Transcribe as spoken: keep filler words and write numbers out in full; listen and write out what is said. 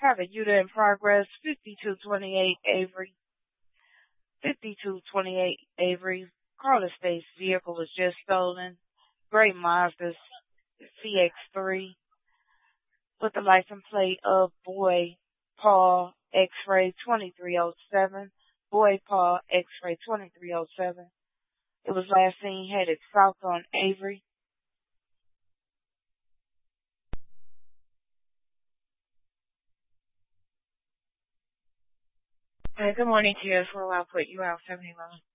Have a unit in progress, fifty-two twenty-eight Avery. fifty-two twenty-eight Avery. Carla State's vehicle was just stolen. Gray Mazda C X three with the license plate of Boy Paul X-ray twenty-three oh seven. Boy Paul X-ray twenty-three oh seven. It was last seen headed south on Avery. Uh, good morning to you as well. I'll put you out seventy-one.